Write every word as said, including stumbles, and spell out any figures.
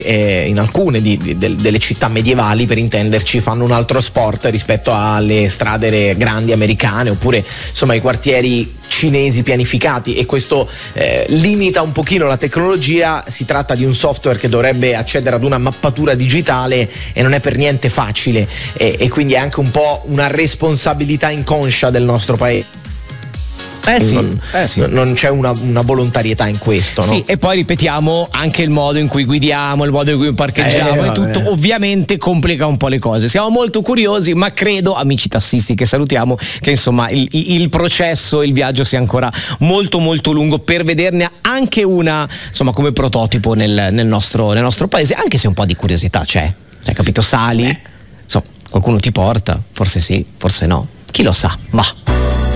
Eh, in alcune di, di, de, delle città medievali, per intenderci, fanno un altro sport rispetto alle strade grandi americane, oppure insomma i quartieri cinesi pianificati, e questo eh, limita un pochino la tecnologia. Si tratta di un software che dovrebbe accedere ad una mappatura digitale e non è per niente facile, e, e quindi è anche un po' una responsabilità inconscia del nostro paese. Eh sì, non, eh sì. non c'è una, una volontarietà in questo, no? Sì, e poi ripetiamo anche il modo in cui guidiamo, il modo in cui parcheggiamo eh, e tutto ovviamente complica un po' le cose. Siamo molto curiosi, ma credo, amici tassisti che salutiamo, che insomma il, il processo, il viaggio sia ancora molto molto lungo per vederne anche una, insomma, come prototipo nel, nel, nostro, nel nostro paese, anche se un po' di curiosità c'è. Cioè, capito, sali, insomma, qualcuno ti porta, forse sì, forse no, chi lo sa, ma...